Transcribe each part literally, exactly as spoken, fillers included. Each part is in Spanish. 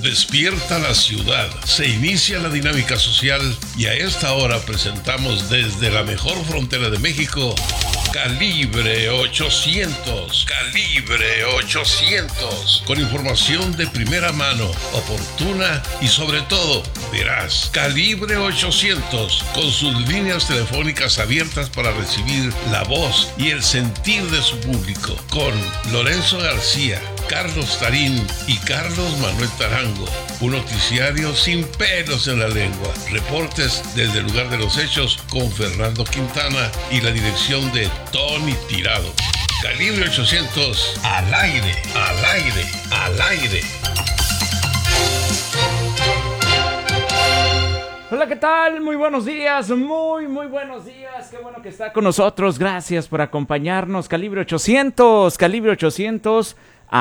Despierta la ciudad, se inicia la dinámica social y a esta hora presentamos desde la mejor frontera de México, Calibre ochocientos, Calibre ochocientos, con información de primera mano, oportuna y sobre todo veraz. Calibre ochocientos, con sus líneas telefónicas abiertas para recibir la voz y el sentir de su público, con Lorenzo García, Carlos Tarín y Carlos Manuel Tarango. Un noticiario sin pelos en la lengua. Reportes desde el lugar de los hechos con Fernando Quintana y la dirección de Tony Tirado. Calibre ochocientos, al aire, al aire, al aire. Hola, ¿qué tal? Muy buenos días, muy, muy buenos días. Qué bueno que está con nosotros. Gracias por acompañarnos. Calibre ochocientos, Calibre ochocientos,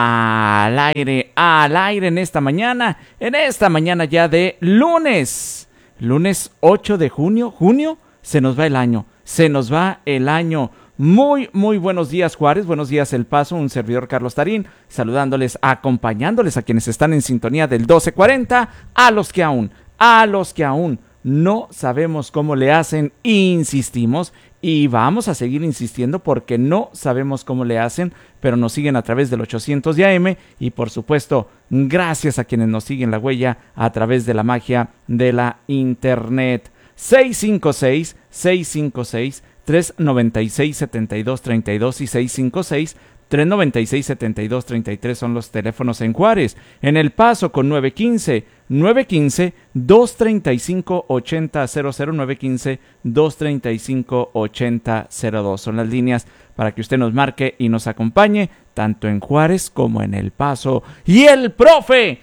al aire, al aire en esta mañana, en esta mañana ya de lunes, lunes ocho de junio, junio, se nos va el año, se nos va el año. Muy, muy buenos días, Juárez, buenos días, El Paso, un servidor Carlos Tarín, saludándoles, acompañándoles a quienes están en sintonía del doce cuarenta, a los que aún, a los que aún no sabemos cómo le hacen, insistimos y vamos a seguir insistiendo porque no sabemos cómo le hacen, pero nos siguen a través del ochocientos de A M y por supuesto gracias a quienes nos siguen la huella a través de la magia de la internet. seis cinco seis, seis cinco seis, tres nueve seis, siete dos tres dos y seis cinco seis, tres nueve seis, siete dos tres tres son los teléfonos en Juárez. En El Paso con nueve uno cinco, nueve uno cinco, dos tres cinco, ocho cero cero cero, nueve uno cinco, dos tres cinco, ocho cero cero dos. Son las líneas para que usted nos marque y nos acompañe, tanto en Juárez como en El Paso. Y el profe,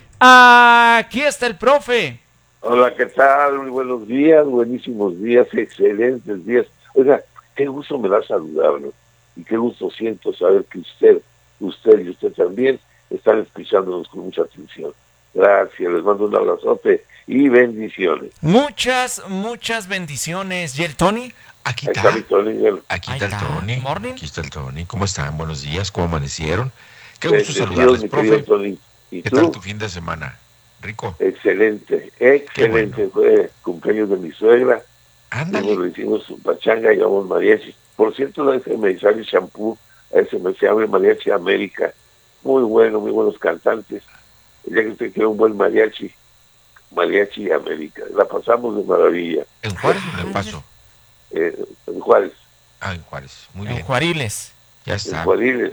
aquí está el profe. Hola, ¿qué tal? Muy buenos días, buenísimos días, excelentes días. Oiga, qué gusto me da saludarlo. Y qué gusto siento saber que usted, usted y usted también están escuchándonos con mucha atención. Gracias, les mando un abrazote y bendiciones. Muchas, muchas bendiciones. ¿Y el Tony? Aquí Ahí está, está mi Tony. el- aquí Ahí está el está. Tony. Morning. Aquí está el Tony. ¿Cómo están? Buenos días. ¿Cómo amanecieron? Qué gusto Bendecidos, saludarles, mi querido profe. Tony. ¿Y ¿Qué tú? tal tu fin de semana? ¿Rico? Excelente, excelente. bueno. Fue cumpleaños de mi suegra. Ándale. Luego le hicimos su pachanga y llevamos mariachi. Por cierto, no deje de me sale shampoo. A ese me se llama Mariachi América. Muy bueno, muy buenos cantantes. Ya que usted quiere un buen mariachi, Mariachi América. La pasamos de maravilla. ¿En Juárez o en El Paso? Eh, en Juárez, Ah, en Juárez. Muy En bien. Juariles. Ya en está. Juariles.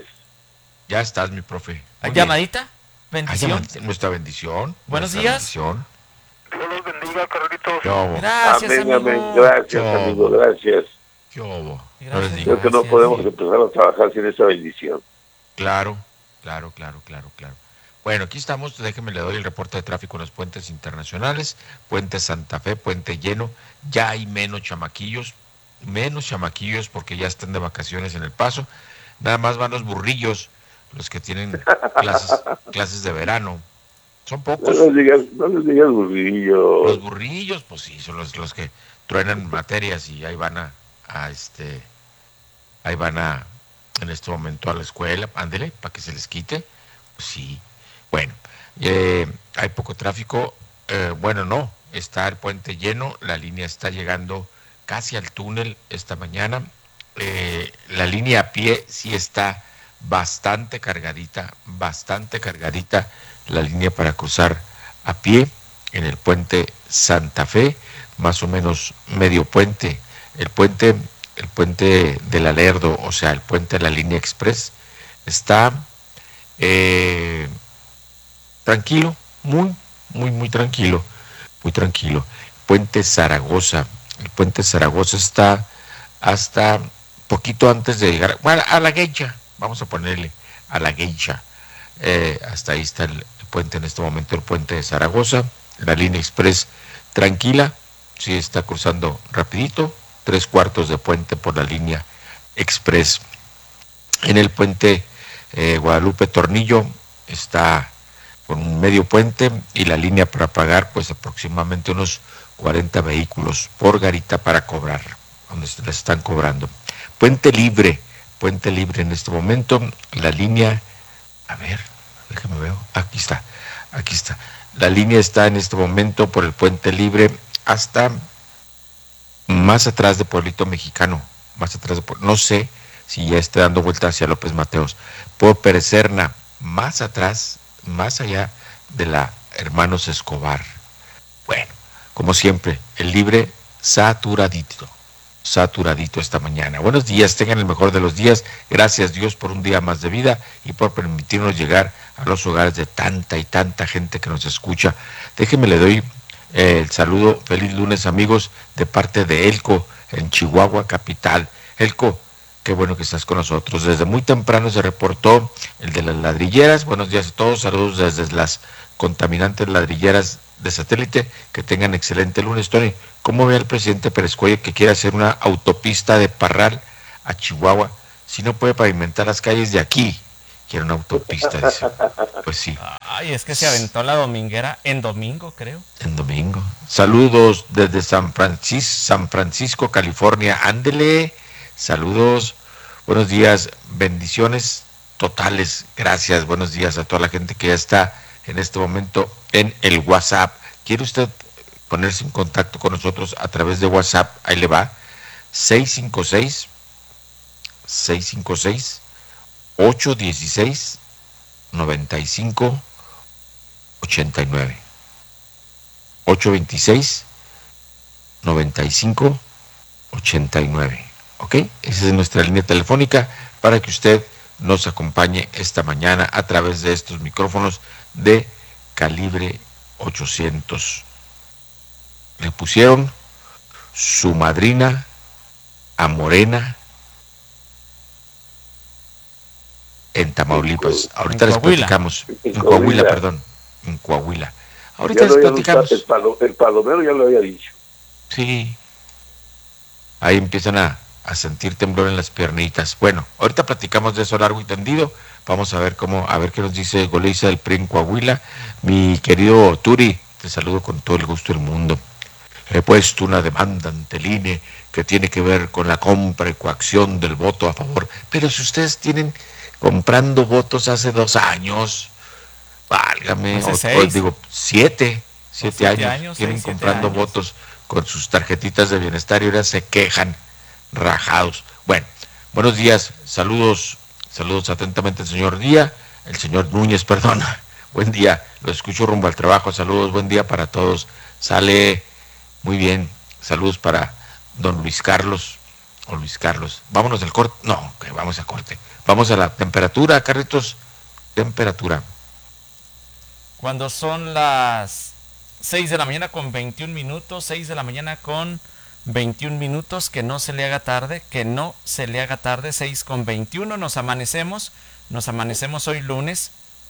Ya estás, mi profe. Muy bien. ¿Llamadita? Ah, Bendición. llamadita. Nuestra bendición. Buenos nuestra días. bendición. Dios los bendiga, Carlitos. ¿Qué hubo? Gracias, amén, amigo. amén. Gracias, Yo. amigo, gracias. ¿Qué hubo? Gracias. No les digo. Creo que no Gracias, podemos sí. empezar a trabajar sin esa bendición. Claro, claro, claro, claro, claro. Bueno, aquí estamos, déjenme le doy el reporte de tráfico en los puentes internacionales, Puente Santa Fe, Puente Lleno, ya hay menos chamaquillos, menos chamaquillos porque ya están de vacaciones en El Paso, nada más van los burrillos, los que tienen clases, clases de verano, son No pocos. les digas, no les digas burrillo. Los burrillos, pues sí, son los, los que truenan materias y ahí van a, a este, ahí van a, en este momento a la escuela, ándele, para que se les quite, pues sí. Bueno, eh, hay poco tráfico, eh, bueno, no, está el puente lleno, la línea está llegando casi al túnel esta mañana, eh, la línea a pie sí está bastante cargadita, bastante cargadita, la línea para cruzar a pie en el puente Santa Fe, más o menos medio puente, el puente, el puente del Alerdo, o sea, el puente de la línea express, está eh, tranquilo, muy, muy, muy tranquilo, muy tranquilo. Puente Zaragoza, el puente Zaragoza está hasta poquito antes de llegar, bueno, a la Geisha, vamos a ponerle a la Geisha, eh, hasta ahí está el, el puente en este momento, el puente de Zaragoza, la línea express tranquila, sí está cruzando rapidito, tres cuartos de puente por la línea express. En el puente eh, Guadalupe Tornillo está con un medio puente y la línea para pagar pues aproximadamente unos cuarenta vehículos por garita para cobrar, donde se les están cobrando. Puente Libre, Puente Libre en este momento, la línea, a ver, déjame ver, aquí está, aquí está. La línea está en este momento por el Puente Libre hasta más atrás de Pueblito Mexicano, más atrás de, no sé si ya esté dando vuelta hacia López Mateos, por Perecerna, más atrás, más allá de la Hermanos Escobar. Bueno, como siempre, el Libre saturadito, saturadito esta mañana. Buenos días, tengan el mejor de los días. Gracias Dios por un día más de vida y por permitirnos llegar a los hogares de tanta y tanta gente que nos escucha. Déjenme le doy eh, el saludo, feliz lunes amigos, de parte de Elco en Chihuahua capital. Elco, qué bueno que estás con nosotros. Desde muy temprano se reportó el de las ladrilleras. Buenos días a todos, saludos desde las contaminantes ladrilleras de satélite. Que tengan excelente lunes. Tony, ¿cómo ve el presidente Pérez Cuellar que quiere hacer una autopista de Parral a Chihuahua? Si no puede pavimentar las calles de aquí, quiere una autopista, dice. Pues sí. Ay, es que se aventó la dominguera en domingo, creo. En domingo. Saludos desde San Francisco, San Francisco, California. Ándele. Saludos. Buenos días. Bendiciones totales. Gracias. Buenos días a toda la gente que ya está en este momento en el WhatsApp. ¿Quiere usted ponerse en contacto con nosotros a través de WhatsApp? Ahí le va. seis cinco seis, seis cinco seis, ocho uno seis, nueve cinco ocho nueve. ocho dos seis, nueve cinco ocho nueve. ¿Ok? Esa es nuestra línea telefónica para que usted nos acompañe esta mañana a través de estos micrófonos de Calibre ochocientos. Le pusieron su madrina a Morena en Tamaulipas. Ahorita les platicamos. En Coahuila, perdón. En Coahuila. Ahorita les platicamos. El, palo, el palomero ya lo había dicho. Sí. Ahí empiezan a, a sentir temblor en las piernitas. Bueno, ahorita platicamos de eso largo y tendido. Vamos a ver cómo, a ver qué nos dice Goleiza del P R I en Coahuila. Mi querido Turi, te saludo con todo el gusto del mundo. He puesto una demanda ante el I N E que tiene que ver con la compra y coacción del voto a favor. Pero si ustedes tienen comprando votos hace dos años, válgame, o, o digo, siete, siete, siete años, años tienen seis, comprando años. votos con sus tarjetitas de bienestar y ahora se quejan rajados. Bueno, buenos días, saludos, saludos atentamente el señor Díaz, el señor Núñez, perdón. Buen día, lo escucho rumbo al trabajo, saludos, buen día para todos. Sale muy bien, saludos para don Luis Carlos, o Luis Carlos. Vámonos del corte, no, que vamos a corte. Vamos a la temperatura, Carritos, temperatura. Cuando son las seis de la mañana con veintiún minutos, seis de la mañana con veintiún minutos, que no se le haga tarde, que no se le haga tarde, seis con veintiuno, nos amanecemos, nos amanecemos hoy lunes,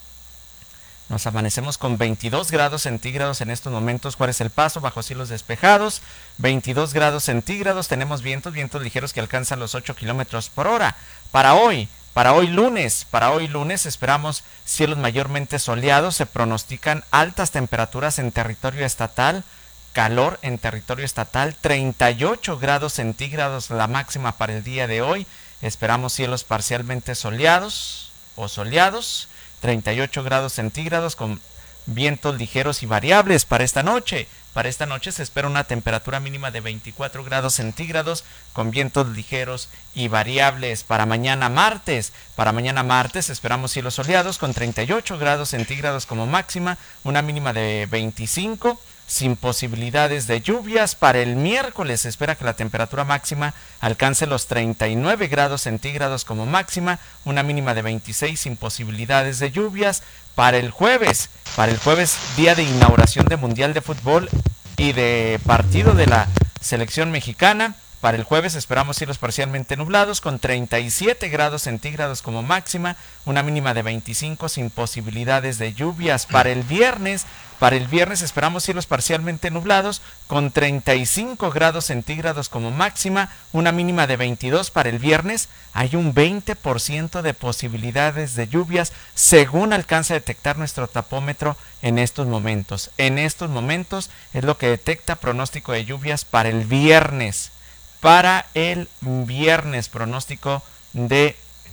nos amanecemos con veintidós grados centígrados en estos momentos. Juárez El Paso, bajo cielos despejados, veintidós grados centígrados, tenemos vientos, vientos ligeros que alcanzan los ocho kilómetros por hora. Para hoy, para hoy lunes, para hoy lunes esperamos cielos mayormente soleados, se pronostican altas temperaturas en territorio estatal, calor en territorio estatal, treinta y ocho grados centígrados la máxima para el día de hoy, esperamos cielos parcialmente soleados o soleados, treinta y ocho grados centígrados con vientos ligeros y variables para esta noche. Para esta noche se espera una temperatura mínima de veinticuatro grados centígrados con vientos ligeros y variables. Para mañana martes, para mañana martes esperamos cielos soleados con treinta y ocho grados centígrados como máxima, una mínima de veinticinco, sin posibilidades de lluvias. Para el miércoles se espera que la temperatura máxima alcance los treinta y nueve grados centígrados como máxima, una mínima de veintiséis sin posibilidades de lluvias. Para el jueves, para el jueves, día de inauguración de Mundial de Fútbol y de partido de la selección mexicana, para el jueves esperamos cielos parcialmente nublados con treinta y siete grados centígrados como máxima, una mínima de veinticinco sin posibilidades de lluvias. Para el viernes, para el viernes esperamos cielos parcialmente nublados con treinta y cinco grados centígrados como máxima, una mínima de veintidós. Para el viernes hay un veinte por ciento de posibilidades de lluvias según alcanza a detectar nuestro tapómetro en estos momentos. En estos momentos es lo que detecta pronóstico de lluvias para el viernes. Para el viernes, pronóstico de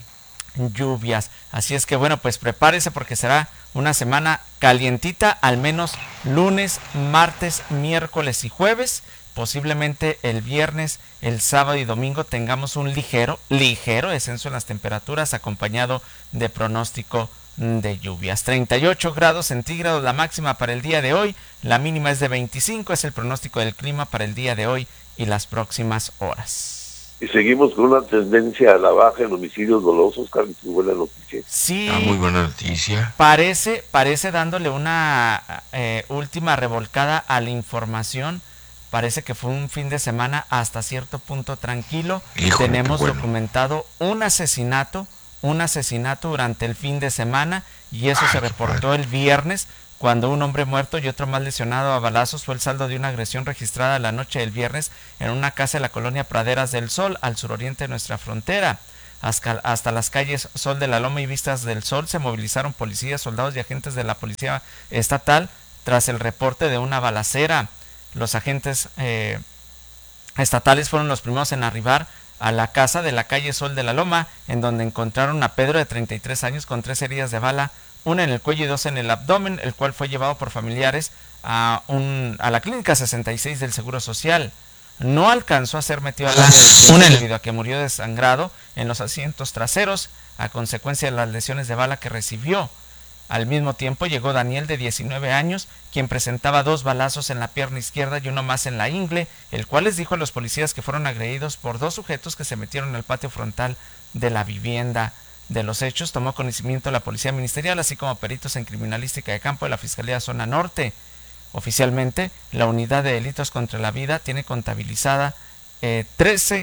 lluvias. Así es que bueno, pues prepárese porque será una semana calientita, al menos lunes, martes, miércoles y jueves. Posiblemente el viernes, el sábado y domingo tengamos un ligero, ligero descenso en las temperaturas acompañado de pronóstico de lluvias. treinta y ocho grados centígrados la máxima para el día de hoy, la mínima es de veinticinco, es el pronóstico del clima para el día de hoy y las próximas horas. Y seguimos con una tendencia a la baja en homicidios dolosos, Carlitos, buena noticia. Sí, Ah, muy buena noticia. parece, parece dándole una eh, última revolcada a la información. Parece que fue un fin de semana hasta cierto punto tranquilo. Híjole, Tenemos qué bueno. documentado un asesinato, un asesinato durante el fin de semana y eso Ay, se qué reportó padre. el viernes cuando un hombre muerto y otro más lesionado a balazos fue el saldo de una agresión registrada la noche del viernes en una casa de la colonia Praderas del Sol, al suroriente de nuestra frontera. Hasta, hasta las calles Sol de la Loma y Vistas del Sol se movilizaron policías, soldados y agentes de la policía estatal tras el reporte de una balacera. Los agentes eh, estatales fueron los primeros en arribar a la casa de la calle Sol de la Loma, en donde encontraron a Pedro de treinta y tres años con tres heridas de bala, una en el cuello y dos en el abdomen, el cual fue llevado por familiares a, un, a la clínica sesenta y seis del Seguro Social. No alcanzó a ser metido al área de urgencias debido a que murió desangrado en los asientos traseros a consecuencia de las lesiones de bala que recibió. Al mismo tiempo llegó Daniel, de diecinueve años, quien presentaba dos balazos en la pierna izquierda y uno más en la ingle, el cual les dijo a los policías que fueron agredidos por dos sujetos que se metieron al patio frontal de la vivienda. De los hechos tomó conocimiento la Policía Ministerial, así como peritos en criminalística de campo de la Fiscalía Zona Norte. Oficialmente, la Unidad de Delitos contra la Vida tiene contabilizada eh, trece,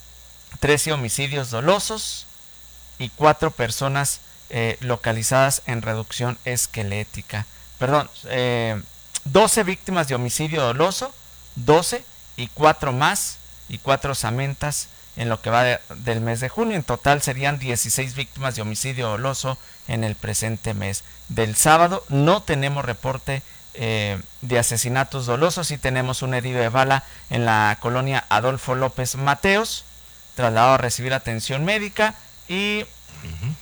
trece homicidios dolosos y cuatro personas eh, localizadas en reducción esquelética. Perdón, eh, doce víctimas de homicidio doloso, doce y cuatro más y cuatro osamentas en lo que va de, del mes de junio. En total serían dieciséis víctimas de homicidio doloso en el presente mes. Del sábado no tenemos reporte eh, de asesinatos dolosos, sí tenemos un herido de bala en la colonia Adolfo López Mateos, trasladado a recibir atención médica, y uh-huh.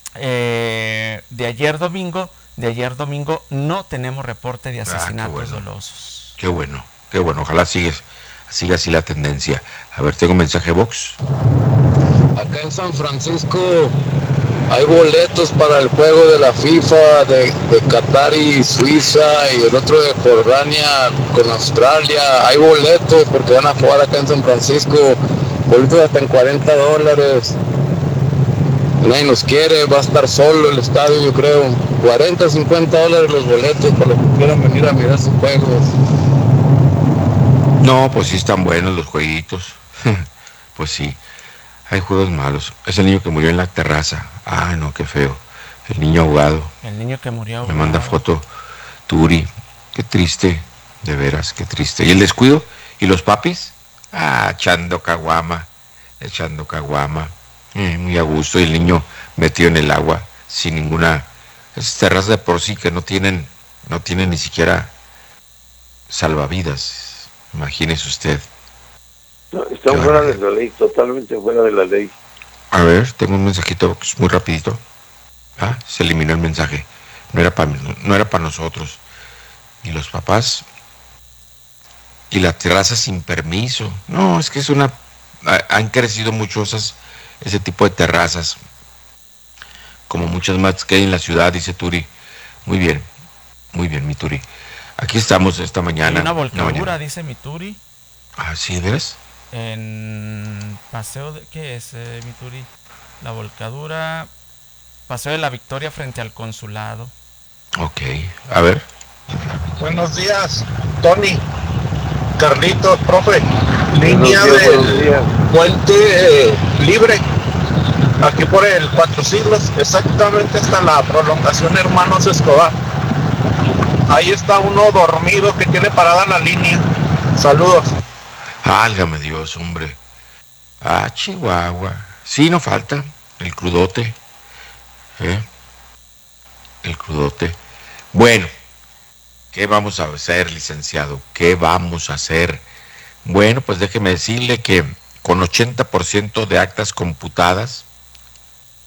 eh, de ayer domingo, de ayer domingo no tenemos reporte de asesinatos ah, qué bueno. dolosos. Qué bueno, qué bueno, ojalá sigues. Sigue así la tendencia. A ver, tengo un mensaje Vox. Acá en San Francisco hay boletos para el juego de la FIFA de, de Qatar y Suiza, y el otro de Jordania con Australia. Hay boletos porque van a jugar acá en San Francisco. Boletos hasta en cuarenta dólares. Nadie nos quiere, va a estar solo el estadio, yo creo. cuarenta, cincuenta dólares los boletos para los que quieran venir a mirar sus juegos. No, pues sí están buenos los jueguitos. Pues sí, hay juegos malos. Es el niño que murió en la terraza. Ah, no, qué feo. El niño ahogado. El niño que murió ahogado. Me manda foto Turi. Qué triste, de veras, qué triste. ¿Y el descuido? ¿Y los papis? Ah, echando caguama, echando caguama. Eh, muy a gusto. Y el niño metido en el agua, sin ninguna... Esas terrazas de por sí que no tienen, no tienen ni siquiera salvavidas. Imagínese usted. No, están fuera de la ley, totalmente fuera de la ley. A ver, tengo un mensajito muy rapidito. Ah, se eliminó el mensaje. No era para no era para nosotros. Y los papás. Y la terraza sin permiso. No, es que es una... Han crecido mucho esas, ese tipo de terrazas. Como muchas más que hay en la ciudad, dice Turi. Muy bien, muy bien, mi Turi. Aquí estamos esta mañana. Hay una volcadura, mañana. Dice mi Turi. Ah, ¿sí, de veras? En paseo de... ¿Qué es, eh, mi Turi? La volcadura... Paseo de la Victoria frente al consulado. Ok, a ver. Buenos días, Tony, Carlitos, profe. Línea días, del puente eh, libre. Aquí por el Cuatro Siglos, exactamente hasta la prolongación Hermanos Escobar. Ahí está uno dormido que tiene parada la línea. Saludos. Álgame Dios, hombre. Ah, Chihuahua. Sí, no falta. El crudote. ¿Eh? El crudote. Bueno, ¿qué vamos a hacer, licenciado? ¿Qué vamos a hacer? Bueno, pues déjeme decirle que con ochenta por ciento de actas computadas,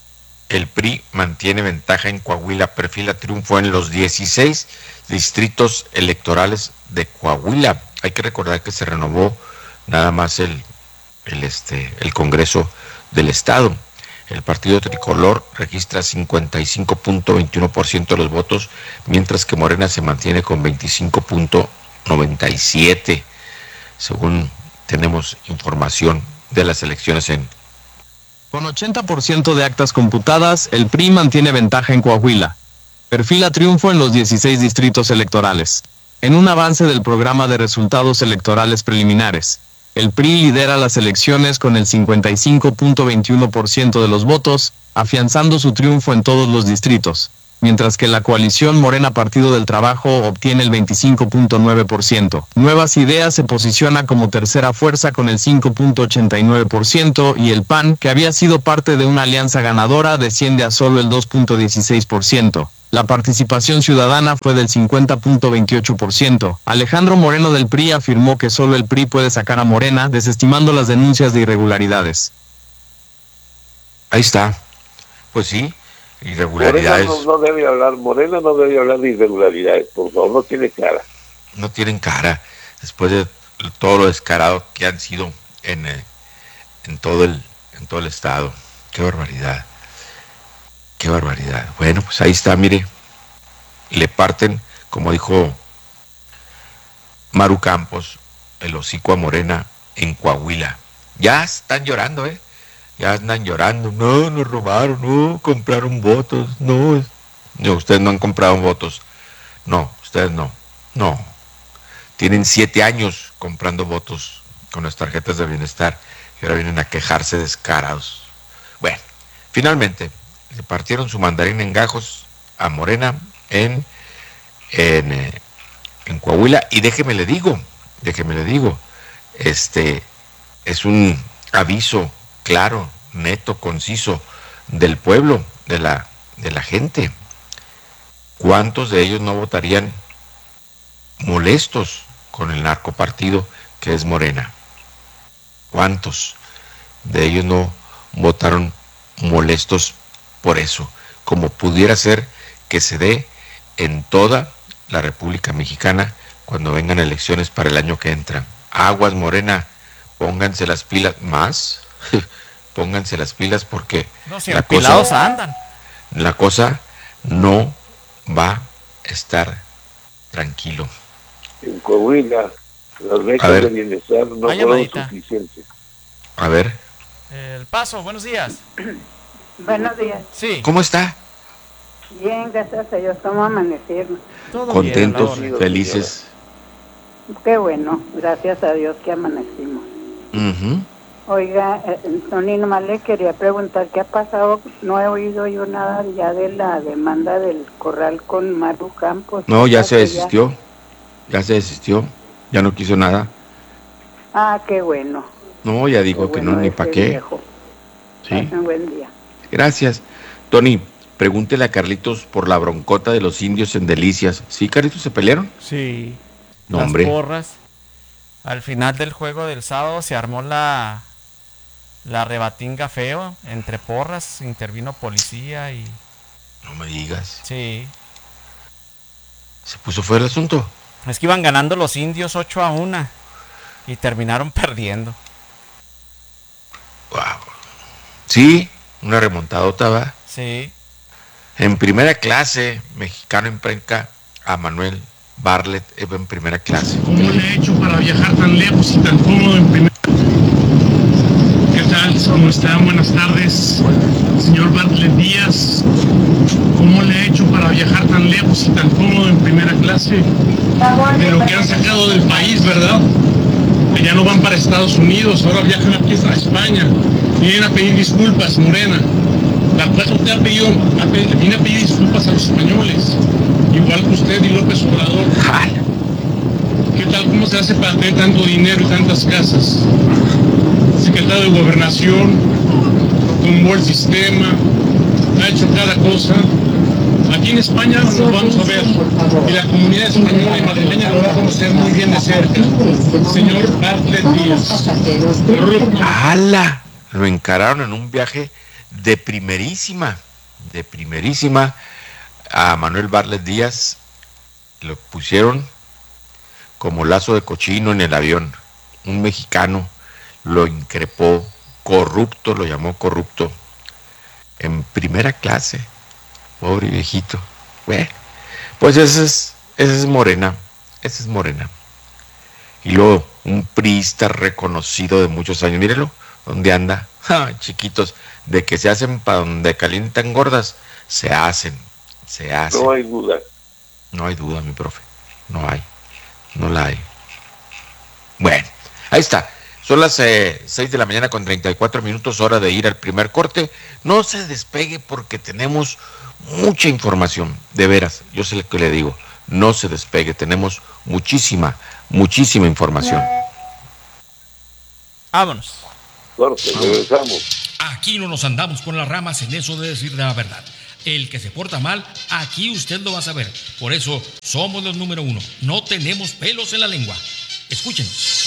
el P R I mantiene ventaja en Coahuila, perfila triunfo en los dieciséis distritos electorales de Coahuila. Hay que recordar que se renovó nada más el, el, este, el Congreso del Estado. El partido tricolor registra cincuenta y cinco punto veintiuno por ciento de los votos, mientras que Morena se mantiene con veinticinco punto noventa y siete por ciento, según tenemos información de las elecciones en... Con ochenta por ciento de actas computadas, el P R I mantiene ventaja en Coahuila. Perfila triunfo en los dieciséis distritos electorales. En un avance del programa de resultados electorales preliminares, el P R I lidera las elecciones con el cincuenta y cinco punto veintiuno por ciento de los votos, afianzando su triunfo en todos los distritos, mientras que la coalición Morena Partido del Trabajo obtiene el veinticinco punto nueve por ciento. Nuevas Ideas se posiciona como tercera fuerza con el cinco punto ochenta y nueve por ciento y el P A N, que había sido parte de una alianza ganadora, desciende a solo el dos punto dieciséis por ciento. La participación ciudadana fue del cincuenta punto veintiocho por ciento. Alejandro Moreno del P R I afirmó que solo el P R I puede sacar a Morena, desestimando las denuncias de irregularidades. Ahí está. Pues sí, irregularidades. Morena no, no debe hablar, Morena no debe hablar de irregularidades, por favor, no tiene cara. No tienen cara, después de todo lo descarado que han sido en, eh, en, todo el, en todo el estado. Qué barbaridad. Qué barbaridad. Bueno, pues ahí está, mire. Le parten, como dijo Maru Campos, el hocico a Morena en Coahuila. Ya están llorando, ¿eh? Ya andan llorando. No, nos robaron, no, compraron votos. No, no, ustedes no han comprado votos. No, ustedes no. No. Tienen siete años comprando votos con las tarjetas de bienestar y ahora vienen a quejarse descarados. Bueno, finalmente le partieron su mandarín en gajos a Morena en, en, eh, en Coahuila. Y déjeme le digo, déjeme le digo, este es un aviso claro, neto, conciso del pueblo, de la, de la gente. ¿Cuántos de ellos no votarían molestos con el narcopartido que es Morena? ¿Cuántos de ellos no votaron molestos por eso? Como pudiera ser que se dé en toda la República Mexicana cuando vengan elecciones para el año que entra. Aguas, Morena, pónganse las pilas más, pónganse las pilas porque no, si la cosa, andan. la cosa no va a estar tranquilo. En Coahuila, las becas de bienestar no fueron suficientes. A ver. El Paso, buenos días. Buenos días. Sí. ¿Cómo está? Bien, gracias a Dios. ¿Cómo amanecieron? Todo contentos, bien, felices. Qué bueno, gracias a Dios que amanecimos. Uh-huh. Oiga, eh, Tony, nomás le quería preguntar qué ha pasado. No he oído yo nada ya de la demanda del Corral con Maru Campos. No, ya se desistió. Ya? ya se desistió. Ya no quiso nada. Ah, qué bueno. No, ya dijo qué que bueno, no, ni para qué. Viejo. Sí. Un buen día. Gracias. Tony, pregúntele a Carlitos por la broncota de los indios en Delicias. ¿Sí, Carlitos, se pelearon? Sí. No, las hombre. porras. Al final del juego del sábado se armó la la rebatinga feo entre porras, intervino policía y... No me digas. Sí. ¿Se puso fuera el asunto? Es que iban ganando los indios ocho a uno y terminaron perdiendo. Wow. Sí, una remontadota, ¿va? Sí. En primera clase, mexicano emprenca a Manuel Bartlett en primera clase. ¿Cómo le he hecho para viajar tan lejos y tan cómodo en primera? ¿Qué tal? ¿Cómo están? Buenas tardes. Señor Bartlett Díaz, ¿cómo le he hecho para viajar tan lejos y tan cómodo en primera clase? De lo que han sacado del país, ¿verdad? Ya no van para Estados Unidos, ahora viajan aquí a España. Vienen a pedir disculpas, Morena. La cual usted ha pedido, ha pedido, viene a pedir disculpas a los españoles, igual que usted y López Obrador. ¿Qué tal? ¿Cómo se hace para tener tanto dinero y tantas casas? Secretario de Gobernación, tumbó el sistema, ha hecho cada cosa. Aquí en España nos vamos a ver, y la comunidad española y madrileña lo va a conocer muy bien de cerca. Señor Bartlett Díaz. ¡Hala! Lo encararon en un viaje de primerísima, de primerísima. A Manuel Bartlett Díaz lo pusieron como lazo de cochino en el avión. Un mexicano lo increpó, corrupto, lo llamó corrupto, en primera clase. Pobre viejito. Bueno, pues ese es, ese es Morena, ese es Morena. Y luego un priista reconocido de muchos años, mírelo, ¿dónde anda? Ja, chiquitos, de que se hacen para donde calientan gordas, se hacen, se hacen. No hay duda. No hay duda, mi profe, no hay, no la hay. Bueno, ahí está. Son las eh, seis de la mañana con treinta y cuatro minutos, hora de ir al primer corte. No se despegue porque tenemos mucha información, de veras, yo sé lo que le digo, no se despegue, tenemos muchísima, muchísima información. Vámonos. Corte, regresamos. Aquí no nos andamos con las ramas en eso de decir la verdad. El que se porta mal, aquí usted lo va a saber. Por eso somos los número uno, no tenemos pelos en la lengua. Escúchenos.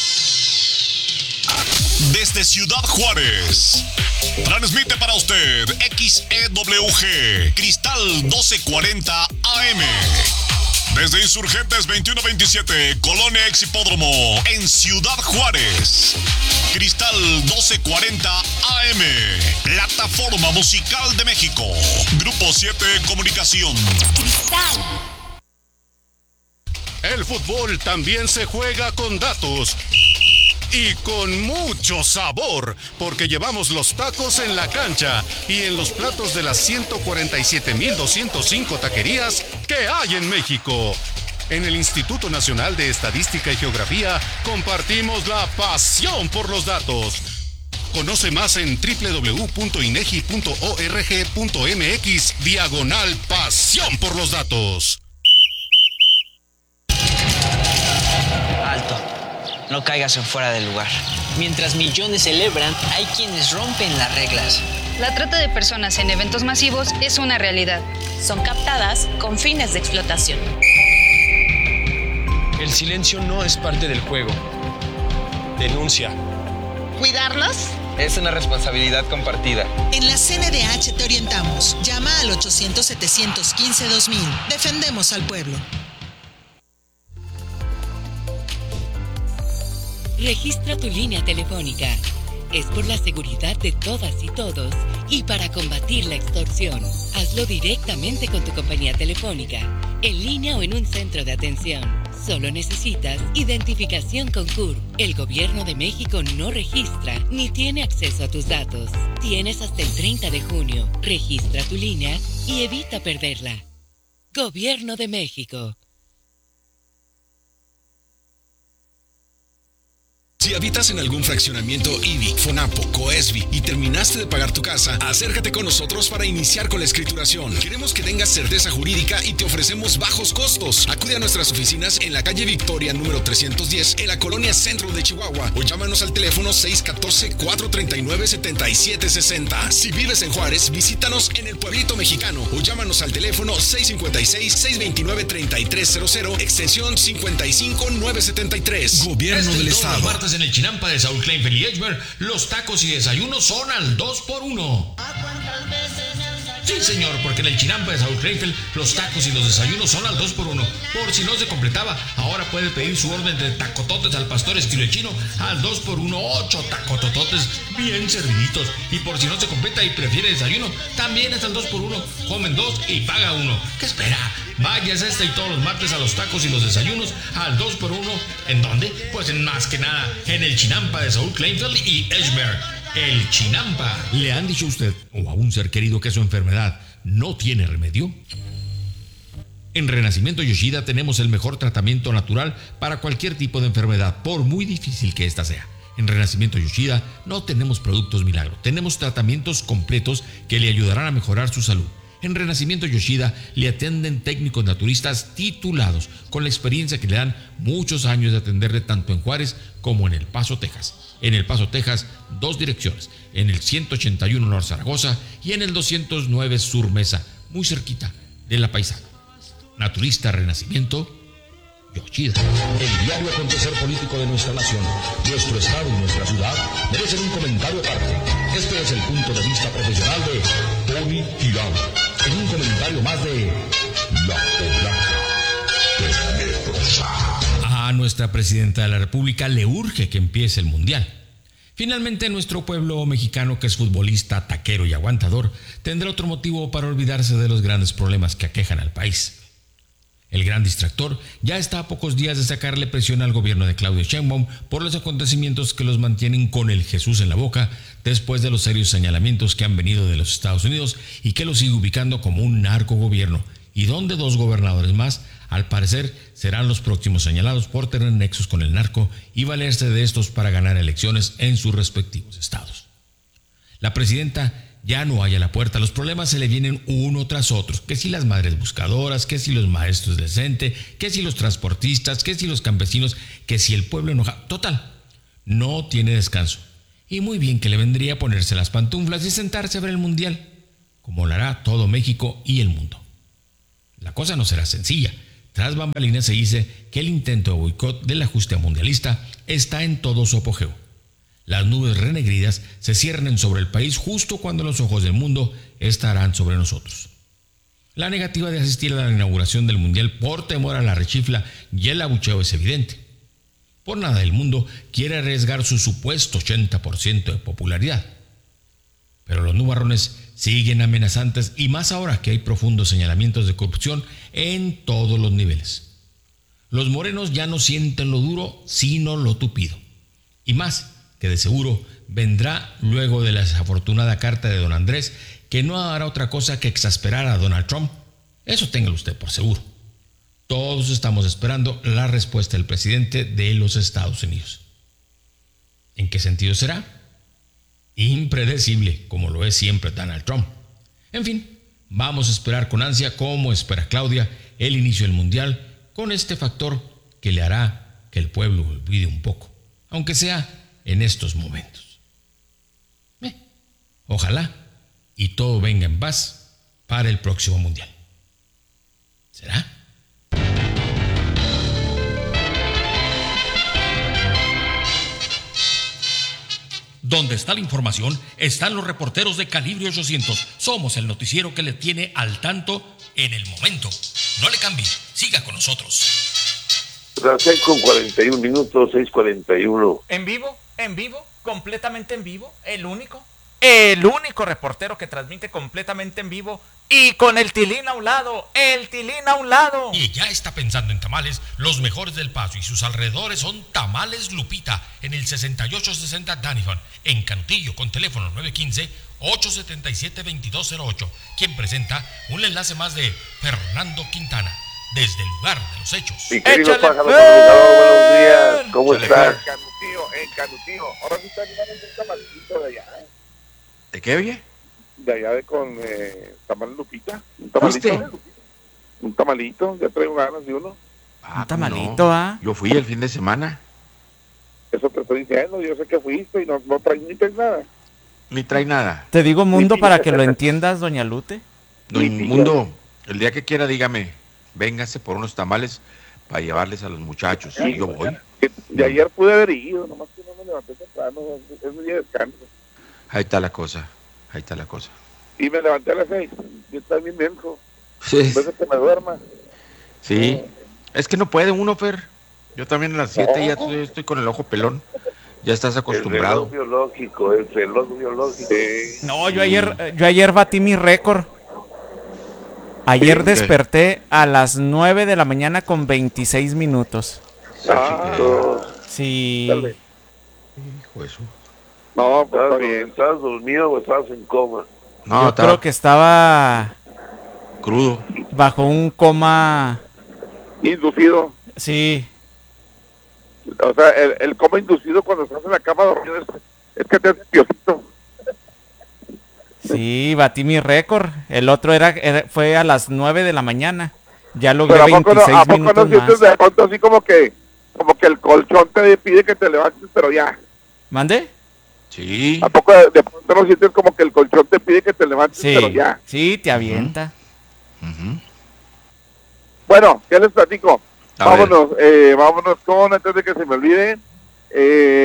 Desde Ciudad Juárez, transmite para usted X E W G, Cristal doce cuarenta A M. Desde Insurgentes veintiuno veintisiete, Colonia Ex Hipódromo, en Ciudad Juárez. Cristal doce cuarenta A M, Plataforma Musical de México. Grupo siete Comunicación. Cristal. El fútbol también se juega con datos. Y con mucho sabor, porque llevamos los tacos en la cancha y en los platos de las ciento cuarenta y siete mil doscientos cinco taquerías que hay en México. En el Instituto Nacional de Estadística y Geografía compartimos la pasión por los datos. Conoce más en doble u doble u doble u punto inegi punto org punto mx diagonal pasión por los datos. Alto. No caigas en fuera del lugar. Mientras millones celebran, hay quienes rompen las reglas. La trata de personas en eventos masivos es una realidad. Son captadas con fines de explotación. El silencio no es parte del juego. Denuncia. ¿Cuidarlos? Es una responsabilidad compartida. En la C N D H te orientamos. Llama al ochocientos, setecientos quince, dos mil. Defendemos al pueblo. Registra tu línea telefónica. Es por la seguridad de todas y todos y para combatir la extorsión. Hazlo directamente con tu compañía telefónica, en línea o en un centro de atención. Solo necesitas identificación con C U R. El Gobierno de México no registra ni tiene acceso a tus datos. Tienes hasta el treinta de junio. Registra tu línea y evita perderla. Gobierno de México. Si habitas en algún fraccionamiento I B I, FONAPO, COESBI y terminaste de pagar tu casa, acércate con nosotros para iniciar con la escrituración. Queremos que tengas certeza jurídica y te ofrecemos bajos costos. Acude a nuestras oficinas en la calle Victoria número trescientos diez en la colonia Centro de Chihuahua o llámanos al teléfono seis uno cuatro, cuatro tres nueve, siete siete seis cero. Si vives en Juárez, visítanos en el Pueblito Mexicano o llámanos al teléfono seis cinco seis, seis dos nueve, tres tres cero cero, extensión cincuenta y cinco nueve setenta y tres. Gobierno del Estado. En el Chinampa de Saúl Kleinfeld y Edgemer, los tacos y desayunos son al dos por uno. Sí, señor, porque en el Chinampa de Saúl Kleinfeld, los tacos y los desayunos son al dos por uno. Por si no se completaba, ahora puede pedir su orden de tacototes al pastor estilo chino al dos por uno, ocho tacotototes bien serviditos. Y por si no se completa y prefiere desayuno, también es al dos por uno. Comen dos y paga uno. ¿Qué espera? Vayas este y todos los martes a los tacos y los desayunos al dos por uno. ¿En dónde? Pues en más que nada, en el Chinampa de Saúl Kleinfeld y Edgemer. El Chinampa. ¿Le han dicho a usted o a un ser querido que su enfermedad no tiene remedio? En Renacimiento Yoshida tenemos el mejor tratamiento natural para cualquier tipo de enfermedad, por muy difícil que ésta sea. En Renacimiento Yoshida no tenemos productos milagro, tenemos tratamientos completos que le ayudarán a mejorar su salud. En Renacimiento Yoshida le atienden técnicos naturistas titulados, con la experiencia que le dan muchos años de atenderle tanto en Juárez como en El Paso, Texas. En El Paso, Texas, dos direcciones, en el ciento ochenta y uno Norte Zaragoza y en el doscientos nueve Sur Mesa, muy cerquita de La Paisana. Naturista Renacimiento Yoshida. El diario acontecer político de nuestra nación, nuestro estado y nuestra ciudad merecen un comentario aparte. Este es el punto de vista profesional de Tony Tirado. en un comentario más de La Poblana Tenebrosa. A nuestra presidenta de la República le urge que empiece el Mundial. Finalmente, nuestro pueblo mexicano, que es futbolista, taquero y aguantador, tendrá otro motivo para olvidarse de los grandes problemas que aquejan al país. El gran distractor ya está a pocos días de sacarle presión al gobierno de Claudia Sheinbaum por los acontecimientos que los mantienen con el Jesús en la boca después de los serios señalamientos que han venido de los Estados Unidos y que lo sigue ubicando como un narcogobierno, y donde dos gobernadores más, al parecer, serán los próximos señalados por tener nexos con el narco y valerse de estos para ganar elecciones en sus respectivos estados. La presidenta ya no halla la puerta, los problemas se le vienen uno tras otro, que si las madres buscadoras, que si los maestros del CENTE, que si los transportistas, que si los campesinos, que si el pueblo enojado. Total, no tiene descanso. Y muy bien que le vendría ponerse las pantuflas y sentarse a ver el Mundial, como lo hará todo México y el mundo. La cosa no será sencilla. Tras bambalinas se dice que el intento de boicot del ajuste mundialista está en todo su apogeo. Las nubes renegridas se ciernen sobre el país justo cuando los ojos del mundo estarán sobre nosotros. La negativa de asistir a la inauguración del Mundial por temor a la rechifla y el abucheo es evidente. Por nada del mundo quiere arriesgar su supuesto ochenta por ciento de popularidad. Pero los nubarrones siguen amenazantes, y más ahora que hay profundos señalamientos de corrupción en todos los niveles. Los morenos ya no sienten lo duro, sino lo tupido. Y más, que de seguro vendrá luego de la desafortunada carta de don Andrés, que no hará otra cosa que exasperar a Donald Trump. Eso téngalo usted por seguro. Todos estamos esperando la respuesta del presidente de los Estados Unidos. ¿En qué sentido será? Impredecible, como lo es siempre Donald Trump. En fin, vamos a esperar con ansia, como espera Claudia, el inicio del Mundial, con este factor que le hará que el pueblo olvide un poco, aunque sea en estos momentos. Eh, ojalá y todo venga en paz para el próximo Mundial. ¿Será? Donde está la información, están los reporteros de Calibre ochocientos. Somos el noticiero que le tiene al tanto en el momento. No le cambie, siga con nosotros. Las seis con cuarenta y un minutos, seis cuarenta y uno. ¿En vivo? ¿En vivo? ¿Completamente en vivo? ¿El único? El único reportero que transmite completamente en vivo y con el Tilín a un lado, el Tilín a un lado. Y ya está pensando en tamales, los mejores del Paso y sus alrededores son Tamales Lupita, en el sesenta y ocho sesenta Danifan, en Cantillo, con teléfono nueve uno cinco, ocho siete siete, dos dos cero ocho, quien presenta un enlace más de Fernando Quintana, desde el lugar de los hechos. Mi querido Pájaro Comunicador, buenos días, ¿cómo estás? En Canutillo, en Canutillo, ahora sí está llevando un tamalito de allá. ¿De qué, oye? De allá de con eh, Tamal Lupita. Un tamalito. ¿Fuiste? Un tamalito, ya traigo ganas de uno. Ah, un tamalito, ¿ah? No. Yo fui el fin de semana. Eso te estoy diciendo, yo sé que fuiste y no, no traes ni traes nada. Ni trae nada. Te digo mundo para que lo entiendas, doña Lute. No, mundo, el día que quiera dígame, véngase por unos tamales para llevarles a los muchachos. Sí, yo voy. De ayer pude haber ido, nomás que no me levanté temprano, es mi día de descanso. Ahí está la cosa, ahí está la cosa. Y me levanté a las seis, y está bien denso. Sí. En vez de que me duerma. Sí, no. Es que no puede uno, Fer. Yo también a las siete ya estoy, estoy con el ojo pelón. Ya estás acostumbrado. El reloj biológico, el reloj biológico. Sí. No, yo ayer, yo ayer batí mi récord. Ayer desperté a las nueve de la mañana con veintiséis minutos. Ah, sí. Dale. Hijo eso. No, pues está bien. ¿Estabas dormido o estabas en coma? No, yo estaba creo que estaba crudo. Bajo un coma inducido. Sí. O sea, el, el coma inducido cuando estás en la cama dormido es, es que te haces piojito. Sí, batí mi récord. El otro era, era fue a las nueve de la mañana. Ya logré Pero ¿a poco veintiséis no, ¿a poco minutos no sientes más. de pronto así como que como que el colchón te pide que te levantes, pero ya? ¿Mande? Sí. ¿A poco de, de pronto no sientes como que el colchón te pide que te levantes, Sí, pero ya? sí, te avienta. Uh-huh. Bueno, ¿qué les platico? A vámonos, eh, vámonos con, antes de que se me olvide,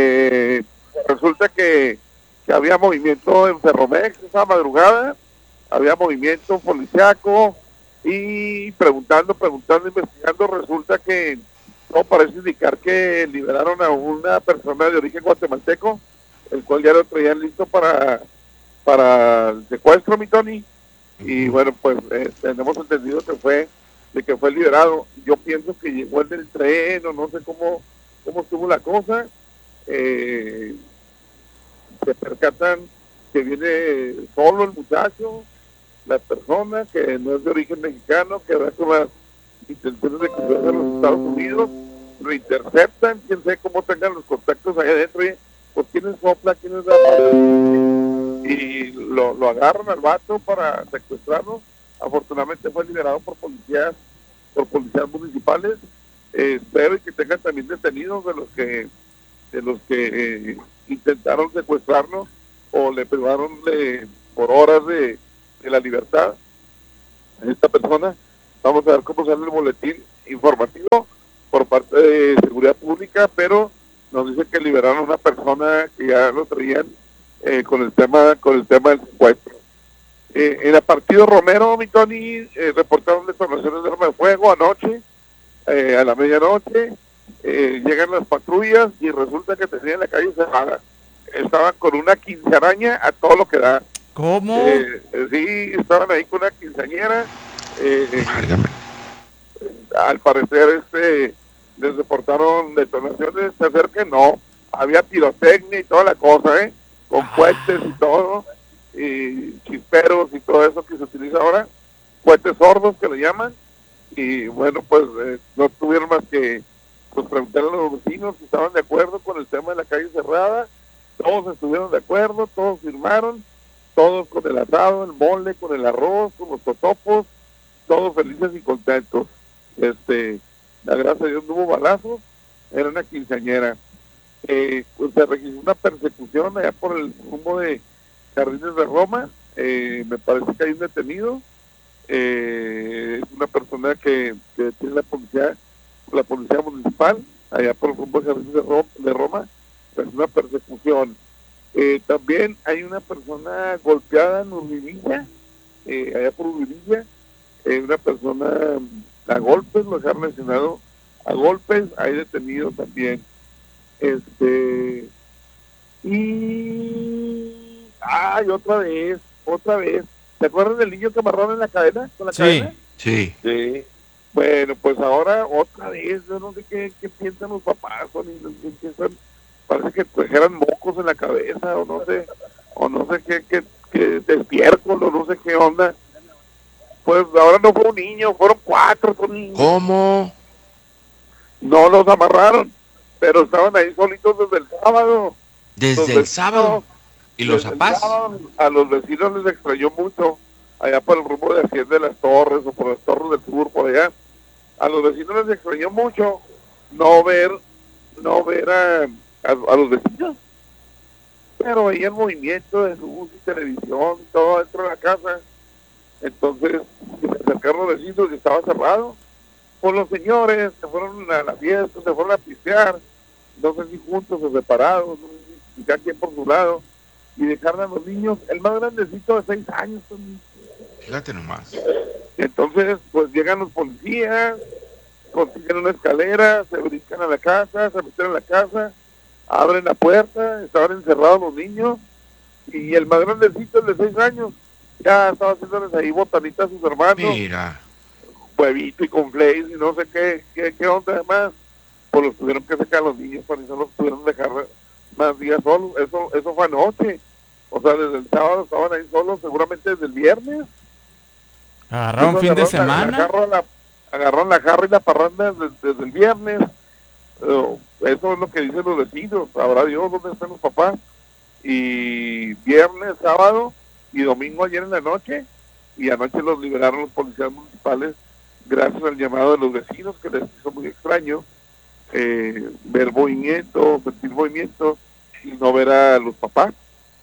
eh, resulta que, que había movimiento en Ferromex esa madrugada, había movimiento policiaco y preguntando, preguntando, investigando, resulta que todo parece indicar que liberaron a una persona de origen guatemalteco, el cual ya lo traían listo para, para el secuestro, mi Tony, y bueno, pues eh, tenemos entendido que fue de que fue liberado. Yo pienso que llegó en el tren o no sé cómo, cómo estuvo la cosa. Eh, se percatan que viene solo el muchacho, la persona que no es de origen mexicano, que va con las intenciones de cruzar a los Estados Unidos, lo interceptan, quién sabe cómo tengan los contactos allá adentro, y, pues quién es sopla, quién es la... y lo, lo agarran al vato para secuestrarlo. Afortunadamente fue liberado por policías, por policías municipales. Eh, espero que tengan también detenidos de los que de los que eh, intentaron secuestrarlo o le privaron de, por horas de, de la libertad a esta persona. Vamos a ver cómo sale el boletín informativo por parte de Seguridad Pública, pero nos dice que liberaron a una persona que ya lo traían eh, con el tema con el tema del secuestro. Eh, en el partido Romero, mi Tony, eh, reportaron detonaciones de arma de fuego anoche, eh, a la medianoche. Eh, llegan las patrullas y resulta que tenían la calle cerrada. Estaban con una quinceañera a todo lo que da. ¿Cómo? Eh, eh, sí, estaban ahí con una quinceañera. Eh, eh, al parecer, este, les reportaron detonaciones. Se acerquen, no. Había pirotecnia y toda la cosa, ¿eh? Con cohetes y todo. Y chisperos y todo eso que se utiliza ahora. Cohetes sordos que le llaman. Y bueno, pues eh, no tuvieron más que pues preguntarle a los vecinos si estaban de acuerdo con el tema de la calle cerrada. Todos estuvieron de acuerdo, todos firmaron, todos con el asado, el mole, con el arroz, con los totopos, todos felices y contentos. Este, la gracia de Dios no hubo balazos, era una quinceañera. Eh, pues se registró una persecución allá por el rumbo de Jardines de Roma. Eh, me parece que hay un detenido. Eh, es una persona que, que tiene la policía la policía municipal allá por el rumbo de Jardines de Roma, de Roma. Es una persecución. Eh, también hay una persona golpeada en Urbivilla, eh, allá por Urbivilla, eh, una persona a golpes, lo dejaron lesionado a golpes, hay detenido también. Este y ay, otra vez, otra vez. ¿Se acuerdan del niño que amarraron en la cadena? ¿Con la Sí. cadena? Sí. Sí. Bueno, pues ahora otra vez, yo no sé qué, qué piensan los papás, o ni, ni piensan, parece que trajeran mocos en la cabeza, o no sé, o no sé qué, qué, qué despierto, o no sé qué onda. Pues ahora no fue un niño, fueron cuatro con niños. ¿Cómo? No los amarraron, pero estaban ahí solitos desde el sábado. Desde Los el vecinos, sábado. ¿Y los desde el papás? sábado, a los vecinos les extrañó mucho, allá por el rumbo de Hacienda de las Torres, o por las Torres del Sur, por allá. A los vecinos les extrañó mucho no ver, no ver a, a, a los vecinos. Pero veía el movimiento de luz y televisión, todo dentro de la casa. Entonces, se me acercaron los vecinos y estaba cerrado. Pues los señores se fueron a la fiesta, se fueron a pistear, no sé si juntos o separados, no sé si cada quien por su lado, y dejaron a los niños, el más grandecito de seis años. Fíjate nomás. Entonces, pues llegan los policías, consiguen una escalera, se brincan a la casa, se meten a la casa, abren la puerta, estaban encerrados los niños, y el más grandecito, el de seis años, ya estaba haciéndoles ahí botanitas a sus hermanos. Mira. Huevito y con flakes y no sé qué, qué, qué onda además. Pues los tuvieron que sacar a los niños, para eso los tuvieron que dejar más días solos. Eso, eso fue anoche. O sea, desde el sábado estaban ahí solos, seguramente desde el viernes. ¿Agarraron fin de semana? Agarraron la, agarraron la jarra y la parranda desde, desde el viernes. Uh, eso es lo que dicen los vecinos. Sabrá Dios dónde están los papás. Y viernes, sábado y domingo ayer en la noche. Y anoche los liberaron los policías municipales gracias al llamado de los vecinos, que les hizo muy extraño eh, ver movimiento, sentir movimiento y no ver a los papás.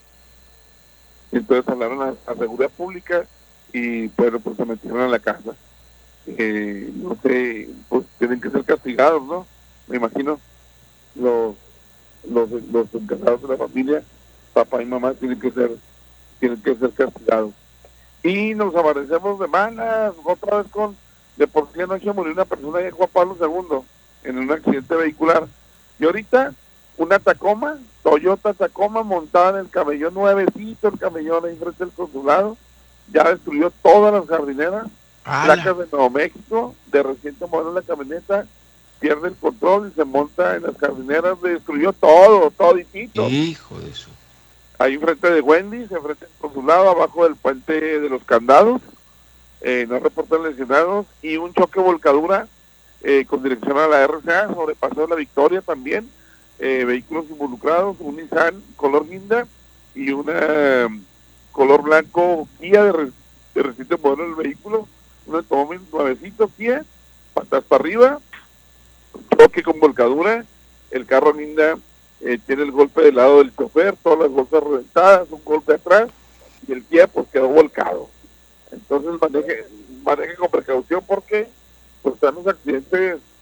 Entonces hablaron a, a Seguridad Pública y bueno, pues se metieron a la casa. Eh, no sé, pues tienen que ser castigados, ¿no? Me imagino los los, los encargados de la familia, papá y mamá, tienen que ser tienen que ser castigados. y nos amanecemos de malas, otra vez con, de por sí anoche murió una persona en Juan Pablo segundo, en un accidente vehicular, y ahorita una Tacoma, Toyota Tacoma, montada en el camellón nuevecito, el camellón ahí frente al consulado, ya destruyó todas las jardineras, ¡Hala! placas de Nuevo México, de reciente modelo la camioneta, pierde el control y se monta en las jardineras, destruyó todo, toditito. Hijo de su... Ahí enfrente de Wendy's, enfrente del consulado, abajo del puente de los candados, eh, no reportan lesionados, y un choque volcadura eh, con dirección a la R C A, sobrepasó la Victoria también, eh, vehículos involucrados, un Nissan color guinda y una um, color blanco Kia de, re, de reciente modelo del vehículo, un automóvil nuevecito Kia, patas para arriba, choque con volcadura, el carro guinda eh, tiene el golpe del lado del chofer, todas las bolsas reventadas, un golpe atrás, y el Kia pues quedó volcado. Entonces maneje, maneje con precaución porque pues están los accidentes